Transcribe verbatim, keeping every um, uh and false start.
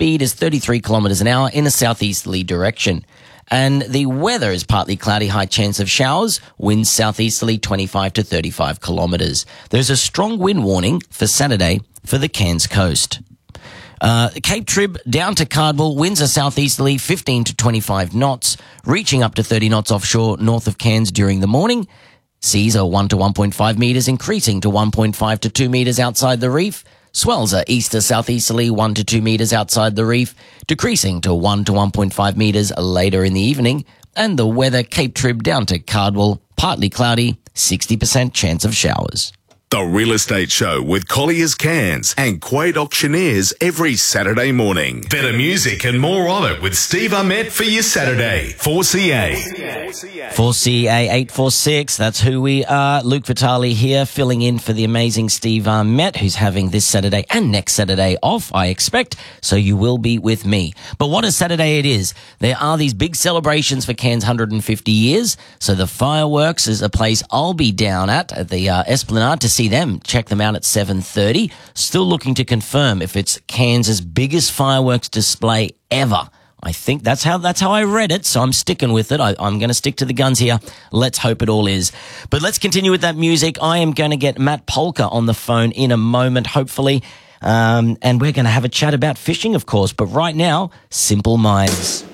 speed is thirty-three kilometres an hour in a southeasterly direction. And the weather is partly cloudy, high chance of showers, winds southeasterly twenty-five to thirty-five kilometres. There's a strong wind warning for Saturday for the Cairns coast. Uh, Cape Trib down to Cardwell, winds are southeasterly fifteen to twenty-five knots, reaching up to thirty knots offshore north of Cairns during the morning. Seas are one to one point five metres, increasing to one point five to two metres outside the reef. Swells are east to southeasterly one to two metres outside the reef, decreasing to one to one point five metres later in the evening. And the weather, Cape Trib down to Cardwell, partly cloudy, sixty percent chance of showers. The Real Estate Show with Collier's Cairns and Quade Auctioneers every Saturday morning. Better music and more of it with Steve Armett for your Saturday. four C A. four C A eight four six, that's who we are. Luke Vitale here, filling in for the amazing Steve Armett, who's having this Saturday and next Saturday off, I expect, so you will be with me. But what a Saturday it is. There are these big celebrations for Cairns' one hundred fifty years, so the fireworks is a place I'll be down at, at the uh, Esplanade to see them. Check them out at seven thirty. Still looking to confirm if it's Cairns' biggest fireworks display ever. I think that's how that's how I read it, so I'm sticking with it. I, I'm going to stick to the guns here. Let's hope it all is. But let's continue with that music. I am going to get Matt Polka on the phone in a moment, hopefully, um, and we're going to have a chat about fishing, of course. But right now, Simple Minds.